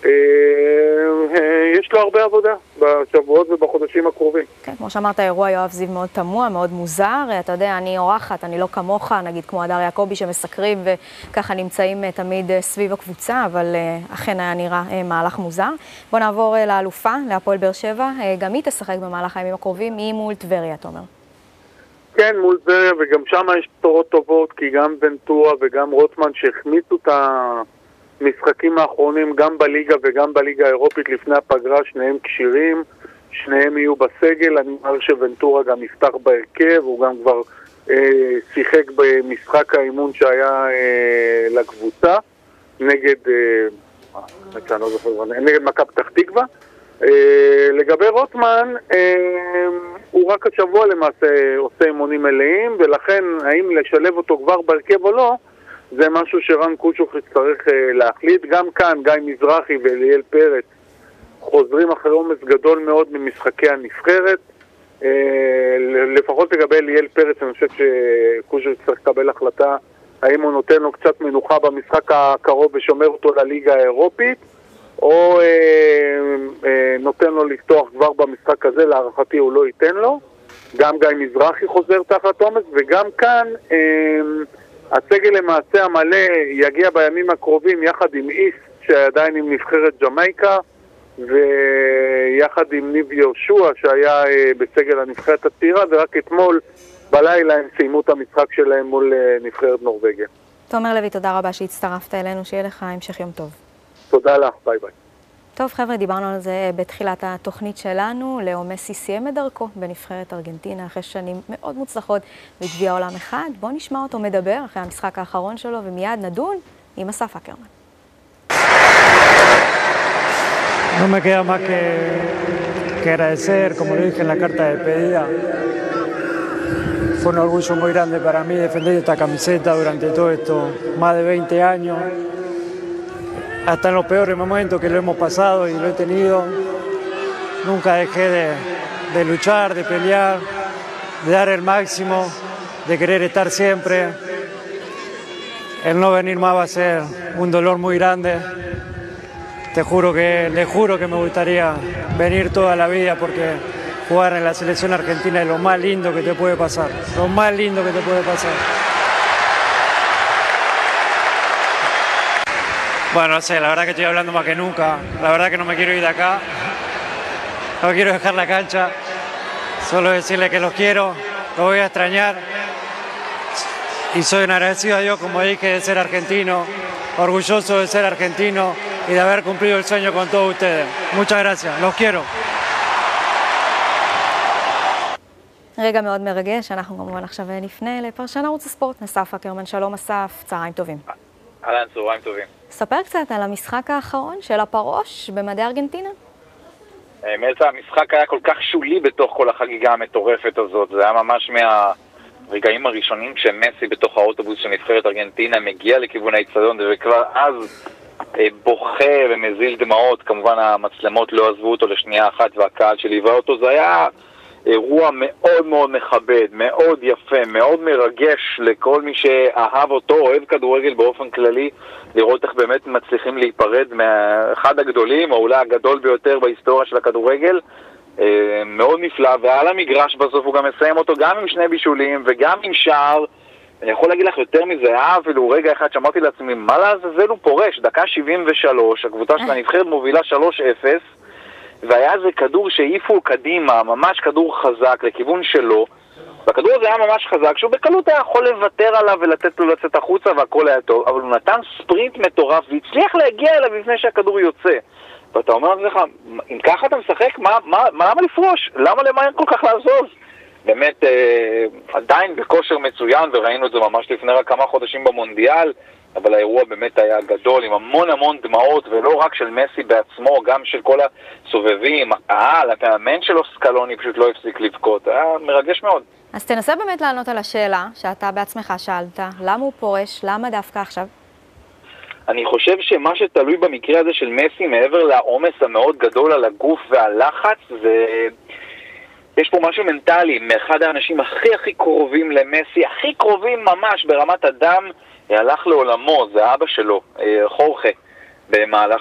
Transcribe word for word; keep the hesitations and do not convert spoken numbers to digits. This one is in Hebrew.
יש לו הרבה עבודה בשבועות ובחודשים הקרובים. כן, כמו שאמרת, האירוע יואב זיו מאוד תמוה, מאוד מוזר. אתה יודע, אני אורחת, אני לא כמוך, נגיד כמו הדר יעקבי שמסקרים וככה נמצאים תמיד סביב הקבוצה, אבל אכן היה נראה מהלך מוזר. בוא נעבור לאלופה, להפועל באר שבע. גם היא תשחק במהלך הימים הקרובים, היא מול טבריה, אתה אומר. כן, מול טבריה, וגם שם יש בשורות טובות, כי גם ונטורה וגם רוטמן שהחמיצו את המשחקים האחרונים גם בליגה וגם בליגה האירופית לפני הפגרה, שניהם קשירים, שניהם יהיו בסגל. אני אומר שוונטורה גם יפתח בהרכב, הוא גם כבר אה, שיחק במשחק האימון שהיה אה, לקבוצה נגד אה, אני לא זוכר, נגד מכבי פתח תקווה. אה, לגבי רוטמן, אה, הוא רק השבוע למעשה עושה אימונים מלאים, ולכן האם לשלב אותו כבר בהרכב או לא, זה משהו שרן קושוך יצטרך אה, להחליט. גם כאן גיא מזרחי ואליאל פרץ חוזרים אחרי עומס גדול מאוד ממשחקי הנבחרת. אה, לפחות לגבי אליאל פרץ, אני חושב שקושוך יצטרך לקבל החלטה האם הוא נותן לו קצת מנוחה במשחק הקרוב ושומר אותו לליגה האירופית, או אה, אה, נותן לו לפתוח כבר במשחק הזה. להערכתי הוא לא ייתן לו. גם גיא מזרחי חוזר תחת עומס, וגם כאן אה, הסגל למעשה המלא יגיע בימים הקרובים יחד עם איס שעדיין עם נבחרת ג'מייקה, ויחד עם ניב יהושע שהיה אה, בסגל הנבחרת הצעירה, ורק אתמול בלילה הם סיימו את המשחק שלהם מול אה, נבחרת נורווגיה. תומר לוי, תודה רבה שהצטרפת אלינו, שיהיה לך המשך יום טוב. תודה לך, ביי ביי. טוב חבר'ה, דיברנו על זה בתחילת התוכנית שלנו. לאו מסי סיים את דרכו בנבחרת ארגנטינה אחרי שנים מאוד מוצלחות בגביע העולם אחד. בואו נשמע אותו מדבר אחרי המשחק האחרון שלו, ומיד נדון עם אסף אקרמן. No me queda más que, que agradecer, como lo dije en la carta de despedida. Fue un orgullo muy grande para mí defender esta camiseta durante todo esto, más de veinte años. Hasta en los peores momentos que lo hemos pasado y lo he tenido, nunca dejé de, de luchar, de pelear, de dar el máximo, de querer estar siempre. El no venir más va a ser un dolor muy grande. Te juro que, le juro que me gustaría venir toda la vida, porque jugar en la selección argentina es lo más lindo que te puede pasar, lo más lindo que te puede pasar. Bueno, no sé, la verdad que estoy hablando más que nunca. La verdad que no me quiero ir de acá. No quiero dejar la cancha. Solo decirle que los quiero, los voy a extrañar. Y soy un agradecido a Dios, como dije, de ser argentino, orgulloso de ser argentino y de haber cumplido el sueño con todos ustedes. Muchas gracias, los quiero. רגע מאוד מרגש, אנחנו כמובן עכשיו נפנה לפרשן ערוץ הספורט, אסף אקרמן. שלום אסף, צהריים טובים. אהלן, צהריים טובים. ספר קצת על המשחק האחרון של הפרוש במדי ארגנטינה. האמת, המשחק היה כל כך שולי בתוך כל החגיגה המטורפת הזאת. זה היה ממש מהרגעים הראשונים כשמסי בתוך האוטובוס של נבחרת ארגנטינה מגיע לכיוון האצטדיון, וכבר אז בוכה ומזיל דמעות. כמובן המצלמות לא עזבו אותו לשנייה אחת, והקהל שליווה אותו. זה היה אירוע מאוד מאוד מכבד, מאוד יפה, מאוד מרגש לכל מי שאהב אותו, אוהב כדורגל באופן כללי, לראות איך באמת מצליחים להיפרד מאחד הגדולים, או אולי הגדול ביותר בהיסטוריה של הכדורגל. מאוד נפלא, ועל המגרש בסוף הוא גם מסיים אותו גם עם שני בישולים וגם עם שער. אני יכול להגיד לך יותר מזה, היה אפילו רגע אחד שאמרתי לעצמי, מה לעזאזל הוא פורש? דקה שבעים ושלוש, הקבוצה של הנבחרת מובילה שלוש אפס, והיה איזה כדור שהעיפו קדימה, ממש כדור חזק לכיוון שלו, והכדור הזה היה ממש חזק, שהוא בקלות היה יכול לוותר עליו ולתת לו לצאת החוצה והכל היה טוב, אבל הוא נתן ספרינט מטורף והצליח להגיע אליו לפני שהכדור יוצא. ואתה אומר לך, אם ככה אתה משחק, מה, מה, מה, למה לפרוש? למה למהר כל כך לעזוז? באמת אה, עדיין בכושר מצוין, וראינו את זה ממש לפני רק כמה חודשים במונדיאל, אבל האירוע באמת היה גדול, עם המון המון דמעות, ולא רק של מסי בעצמו, גם של כל הסובבים, הקהל, המאמן שלו סקלוני פשוט לא הפסיק לבכות. היה מרגש מאוד. אז תנסה באמת לענות על השאלה שאתה בעצמך שאלת, למה הוא פורש, למה דווקא עכשיו? אני חושב שמה שתלוי במקרה הזה של מסי, מעבר לעומס המאוד גדול על הגוף והלחץ, זה... יש פה משהו מנטלי, מאחד האנשים הכי הכי קרובים למסי, הכי קרובים ממש ברמת הדם, הלך לעולמו, זה אבא שלו, חורכה, במהלך